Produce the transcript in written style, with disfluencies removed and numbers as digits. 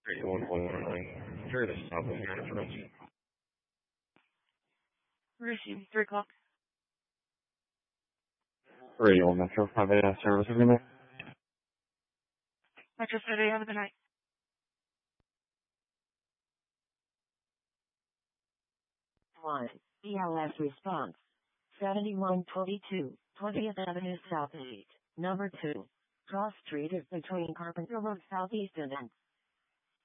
3111. Sure, this is Southwest Transportation. Receive 3 o'clock. Radio Metro 5 service agreement. Metro City, have a good night. One, ELS response. 7122, 20th Avenue Southeast, number 2. Cross Street is between Carpenter Road Southeast and